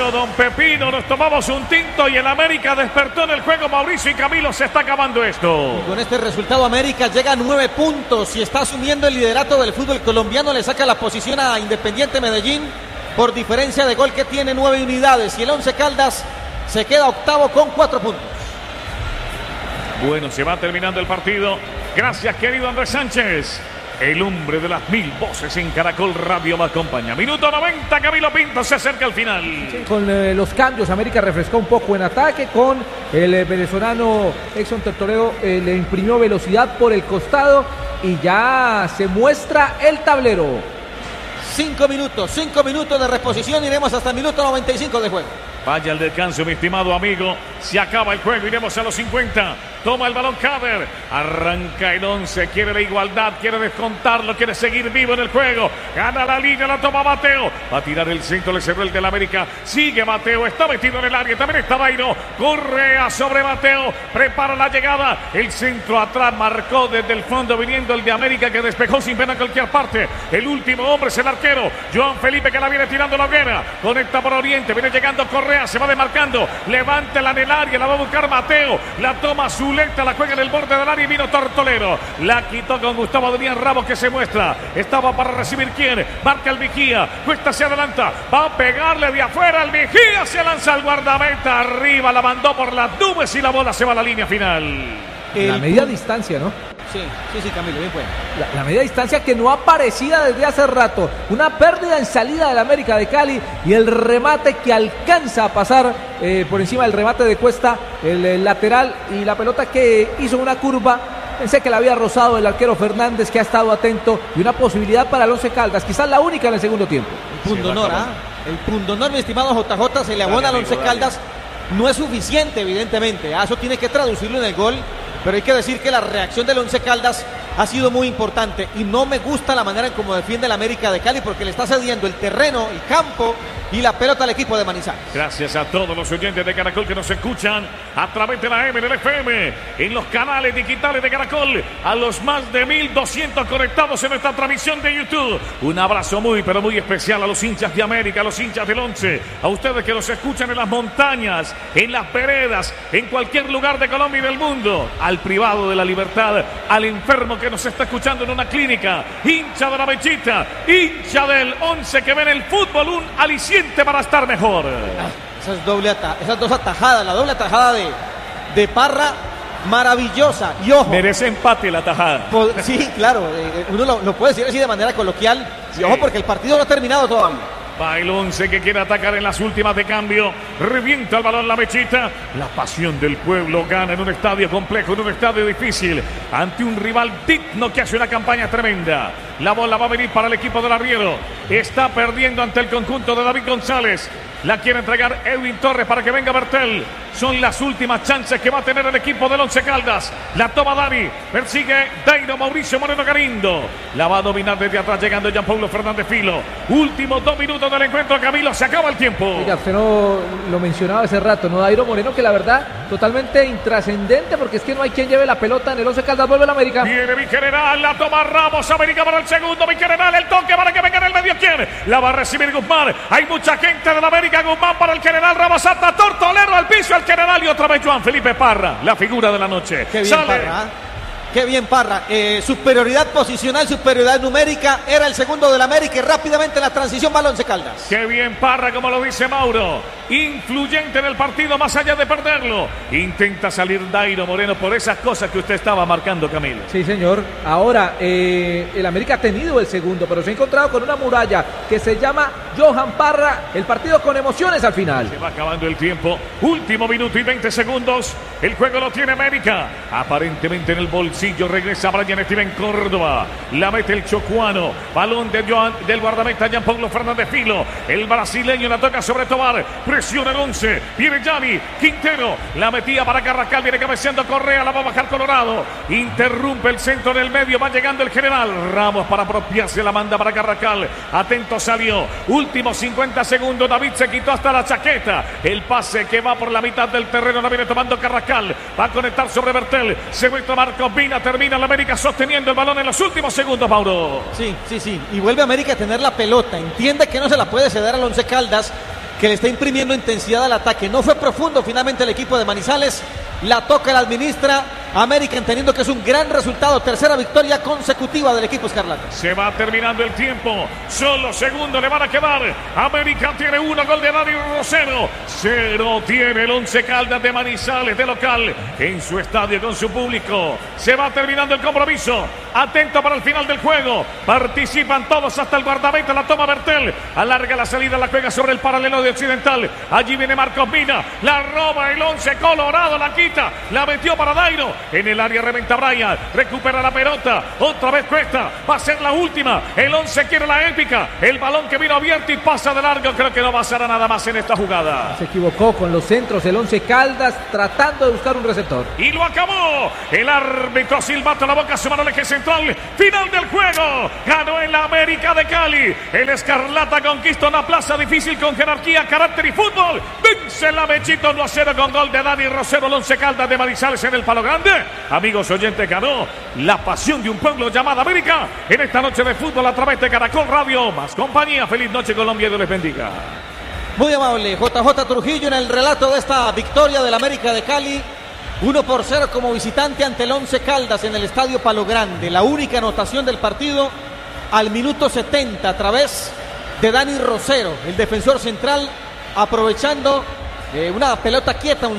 eso, don Pepino. Nos tomamos un tinto y el América despertó en el juego. Mauricio y Camilo, se está acabando esto. Y con este resultado América llega a 9 puntos y está asumiendo el liderato del fútbol colombiano. Le saca la posición a Independiente Medellín por diferencia de gol, que tiene 9 unidades. Y el Once Caldas se queda octavo con 4 puntos. Bueno, se va terminando el partido. Gracias, querido Andrés Sánchez. El hombre de las 1000 voces en Caracol Radio me acompaña. Minuto 90, Camilo Pinto se acerca al final. Sí, con los cambios, América refrescó un poco en ataque. Con el venezolano Exxon Tortoreo le imprimió velocidad por el costado y ya se muestra el tablero. 5 minutos de reposición. Iremos hasta el minuto 95 de juego. Vaya el descanso, mi estimado amigo. Se acaba el juego, iremos a los 50. Toma el balón Kader. Arranca el 11, quiere la igualdad, quiere descontarlo, quiere seguir vivo en el juego. Gana la línea, la toma Mateo. Va a tirar el centro, le cerró el del América. Sigue Mateo, está metido en el área. También está Dairo. Correa sobre Mateo. Prepara la llegada. El centro atrás marcó desde el fondo, viniendo el de América, que despejó sin pena a cualquier parte. El último hombre es el arquero Joan Felipe, que la viene tirando la hoguera. Conecta por Oriente, viene llegando Correa. Se va demarcando, levántela en el área, la va a buscar Mateo, la toma Zuleta, la juega en el borde del área y vino Tortolero, la quitó con Gustavo Adrián Ramos, que se muestra, estaba para recibir quién, marca el Vigía, Cuesta se adelanta, va a pegarle de afuera al Vigía, se lanza al guardameta, arriba, la mandó por las nubes y la bola se va a la línea final. La media distancia, ¿no? Sí, Camilo, bien puede. La media distancia que no aparecía desde hace rato. Una pérdida en salida del América de Cali y el remate que alcanza a pasar por encima del remate de Cuesta, el lateral, y la pelota que hizo una curva. Pensé que la había rozado el arquero Fernández, que ha estado atento, y una posibilidad para el Once Caldas, quizás la única en el segundo tiempo. El pundonor, el pundonor, mi estimado JJ, se le abona al Once Caldas. No es suficiente, evidentemente. Eso tiene que traducirlo en el gol. Pero hay que decir que la reacción del Once Caldas ha sido muy importante y no me gusta la manera en cómo defiende el América de Cali, porque le está cediendo el terreno, el campo y la pelota al equipo de Manizales. Gracias a todos los oyentes de Caracol que nos escuchan a través de la M, del FM, en los canales digitales de Caracol, a los más de 1200 conectados en nuestra transmisión de YouTube. Un abrazo muy, pero muy especial a los hinchas de América, a los hinchas del Once, a ustedes que nos escuchan en las montañas, en las veredas, en cualquier lugar de Colombia y del mundo, al privado de la libertad, al enfermo que nos está escuchando en una clínica, hincha de la Mechita, hincha del Once, que ven el fútbol un aliciente para estar mejor. Esas dos atajadas, la doble atajada de Parra, maravillosa. Y ojo, merece empate la tajada. Sí, claro, uno lo puede decir así de manera coloquial. Sí. Y ojo, porque el partido no ha terminado todavía. Va el Once, que quiere atacar en las últimas de cambio. Revienta el balón la Mechita. La pasión del pueblo gana en un estadio complejo, en un estadio difícil, ante un rival digno que hace una campaña tremenda. La bola va a venir para el equipo del arriero. Está perdiendo ante el conjunto de David González. La quiere entregar Edwin Torres para que venga Bertel. Son las últimas chances que va a tener el equipo del Once Caldas. La toma Dani. Persigue Dairo Mauricio Moreno Galindo. La va a dominar desde atrás, llegando Jean Paulo Fernández Filo. Últimos 2 minutos del encuentro, Camilo. Se acaba el tiempo. Oiga, usted no lo mencionaba hace rato, ¿no? Dairo Moreno, que la verdad, totalmente intrascendente, porque es que no hay quien lleve la pelota en el Once Caldas. Vuelve el América. Viene mi general. La toma Ramos. América para el segundo. Mi general, el toque para que venga en el medio. ¿Quién? La va a recibir Guzmán. Hay mucha gente de la América. Guzmán para el general. Ramos hasta Tortolero al piso. El general y otra vez Joan Felipe Parra, la figura de la noche. Qué bien, sale Parra. Qué bien Parra. Superioridad posicional, superioridad numérica. Era el segundo del América y rápidamente la transición va al Once Caldas. Qué bien Parra, como lo dice Mauro. Influyente en el partido, más allá de perderlo. Intenta salir Dairo Moreno por esas cosas que usted estaba marcando, Camilo. Sí, señor. Ahora, el América ha tenido el segundo, pero se ha encontrado con una muralla que se llama Johan Parra. El partido con emociones al final. Se va acabando el tiempo. Último minuto y 20 segundos. El juego lo tiene América. Aparentemente en el bolsillo regresa Brian Steven Córdoba. La mete el chocuano. Balón de del guardameta Jean Paulo Fernández Filo. El brasileño la toca sobre Tobar. Presiona el 11. Viene Gianni Quintero. La metía para Carrascal. Viene cabeceando Correa. La va a bajar Colorado. Interrumpe el centro en el medio. Va llegando el general Ramos para apropiarse. La manda para Carrascal. Atento salió. Últimos 50 segundos. David se quitó hasta la chaqueta. El pase que va por la mitad del terreno. La viene tomando Carrascal. Va a conectar sobre Bertel. Se muestra Marcos Vina. Termina la América sosteniendo el balón en los últimos segundos, Mauro. Sí. Y vuelve América a tener la pelota. Entiende que no se la puede ceder al Once Caldas. que le está imprimiendo intensidad al ataque. No fue profundo finalmente el equipo de Manizales. La toca, la administra América, entendiendo que es un gran resultado. Tercera victoria consecutiva del equipo escarlata. Se va terminando el tiempo. Solo segundos le van a quedar. América tiene 1, gol de Dani Rosero. 0 tiene el Once Caldas de Manizales, de local, en su estadio con su público. Se va terminando el compromiso. Atento para el final del juego. Participan todos hasta el guardameta. La toma Bertel. Alarga la salida, la juega sobre el paralelo de Occidental. Allí viene Marcos Mina. La roba el Once Colorado. La quita. La metió para Dairo. En el área reventa Brian. Recupera la pelota. Otra vez Cuesta. Va a ser la última. El Once quiere la épica. El balón que vino abierto y pasa de largo. Creo que no pasará nada más en esta jugada. Se equivocó con los centros el Once Caldas, tratando de buscar un receptor. Y lo acabó. El árbitro silbato a la boca, su mano al eje central. Final del juego. Ganó el América de Cali. El Escarlata conquista una plaza difícil con jerarquía, carácter y fútbol. Vence la Mechito 1-0 con gol de Dani Rosero. El Once Caldas de Manizales en el Palo Grande. Amigos oyentes, ganó la pasión de un pueblo llamado América en esta noche de fútbol a través de Caracol Radio. Más compañía. Feliz noche, Colombia, y Dios les bendiga. Muy amable, JJ Trujillo en el relato de esta victoria del América de Cali. 1-0 como visitante ante el Once Caldas en el Estadio Palo Grande. La única anotación del partido al minuto 70 a través de Dani Rosero, el defensor central, aprovechando una pelota quieta, un